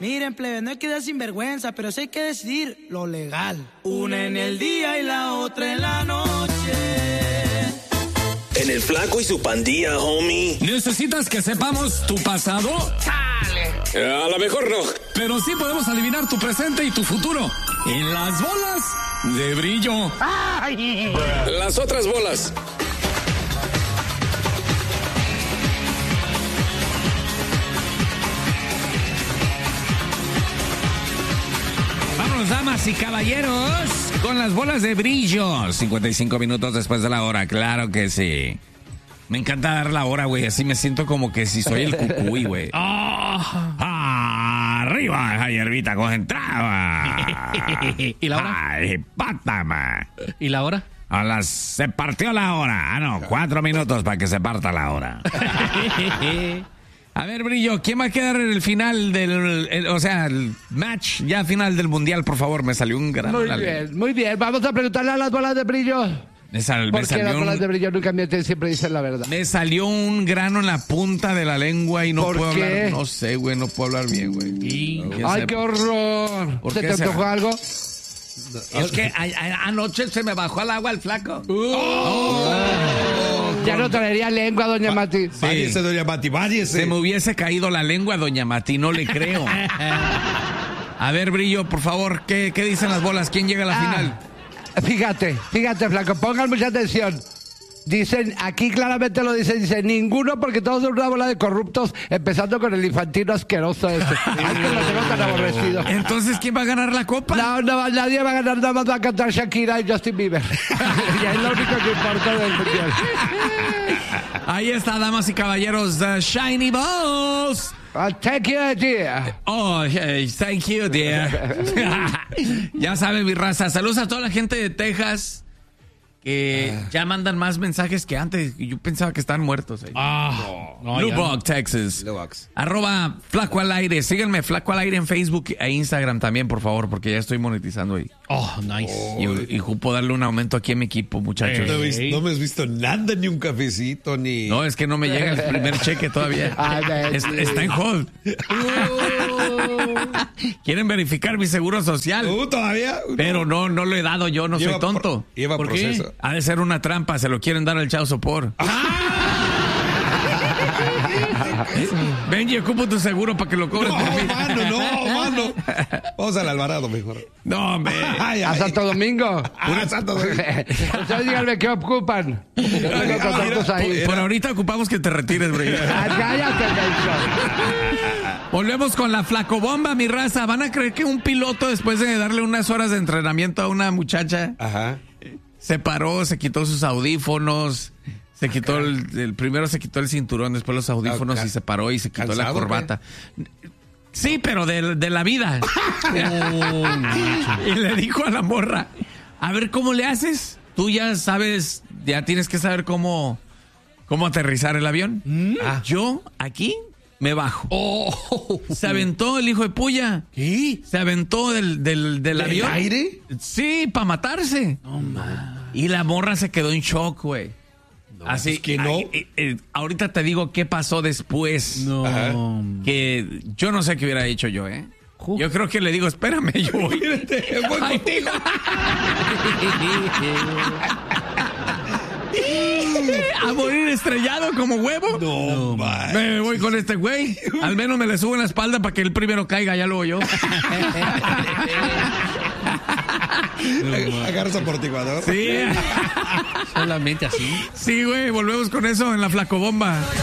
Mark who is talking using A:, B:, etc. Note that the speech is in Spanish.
A: Miren, plebe, no hay que dar sinvergüenza, pero sí hay que decidir lo legal. Una en el día y la otra en la noche.
B: En el Flaco y su pandilla, homie.
C: ¿Necesitas que sepamos tu pasado?
B: ¡Chale! A lo mejor no.
C: Pero sí podemos adivinar tu presente y tu futuro. En las bolas de brillo.
B: ¡Ay! Las otras bolas.
D: Vámonos, damas y caballeros, con las bolas de brillo. 55 minutos después de la hora, claro que sí. Me encanta dar la hora, güey. Así me siento como que si soy el cucuy, güey. Arriba esa hierbita concentrada.
E: ¿Y la hora?
D: Ay, pátama.
E: ¿Y la hora?
D: Se partió la hora. 4 minutos para que se parta la hora. A ver, Brillo, ¿quién va a quedar en el final el match ya final del mundial, por favor? Me salió un grano.
F: Muy bien. Vamos a preguntarle a las bolas de brillo. Porque las bolas de brillo nunca mienten, siempre dicen la verdad.
D: Me salió un grano en la punta de la lengua y no puedo hablar. No sé, güey, no puedo hablar bien, güey.
F: ¡Ay, qué horror! ¿Se te antojó algo?
D: Es que anoche se me bajó al agua el flaco.
F: Ya no traería lengua, doña Mati.
D: Sí.
G: Váyese, doña Mati, váyese.
D: Se me hubiese caído la lengua, doña Mati, no le creo. A ver, Brillo, por favor, ¿qué dicen las bolas? ¿Quién llega a la final?
F: Fíjate, flaco, pongan mucha atención. Dicen, aquí claramente lo dicen, ninguno, porque todos son una bola de corruptos, empezando con el infantino asqueroso ese. Ay, que lo tengo tan aborrecido.
D: Entonces, ¿quién va a ganar la copa?
F: No, nadie va a ganar, nada más va a cantar Shakira y Justin Bieber. Ya es lo único que importa del mundial.
D: Ahí está, damas y caballeros, The Shiny Balls.
F: Thank you, dear.
D: Oh, hey, thank you, dear. Ya saben, mi raza. Saludos a toda la gente de Texas que ya mandan más mensajes que antes. Yo pensaba que estaban muertos ahí. Lubbock, Texas. @Flaco al Aire. Síganme, Flaco al Aire en Facebook e Instagram también, por favor, porque ya estoy monetizando ahí.
E: Nice.
D: Y ocupo darle un aumento aquí a mi equipo, muchachos.
G: No me has visto nada, ni un cafecito, ni...
D: No, es que no me llega el primer cheque todavía. Está en hold. Quieren verificar mi seguro social.
G: ¿Todavía?
D: Pero no lo he dado yo, no soy tonto.
G: Lleva
D: ¿Por
G: proceso.
D: qué? Ha de ser una trampa, se lo quieren dar al Chao Sopor. Benji, ocupo tu seguro para que lo cobres por mí.
G: Mano. Vamos al Alvarado mejor.
D: No, hombre.
F: A Santo Domingo.
G: Santo Domingo.
F: Ustedes díganme qué ocupan.
D: Por ahorita ocupamos que te retires, bro.
F: Cállate,
D: Volvemos con la flacobomba, mi raza. ¿Van a creer que un piloto, después de darle unas horas de entrenamiento a una muchacha, se paró, se quitó sus audífonos, se quitó primero se quitó el cinturón, después los audífonos y se paró y se quitó la corbata? Sí, pero de la vida. Y le dijo a la morra, a ver, ¿cómo le haces? Tú ya sabes, ya tienes que saber cómo aterrizar el avión. Yo aquí me bajo. Se aventó el hijo de puya.
G: ¿Qué?
D: Se aventó del avión.
G: ¿Del aire?
D: Sí, para matarse. Y la morra se quedó en shock, güey. Así
G: que no.
D: Ahorita te digo qué pasó después. Que yo no sé qué hubiera hecho yo, ¿eh? Yo creo que le digo, espérame, yo voy.
G: Voy contigo.
D: ¿A morir estrellado como huevo?
G: No, man.
D: Me voy con este güey. Al menos me le subo en la espalda para que él primero caiga, ya luego yo.
G: Agarras amortiguador.
D: Sí.
E: Solamente así.
D: Sí, güey, volvemos con eso en la flacobomba.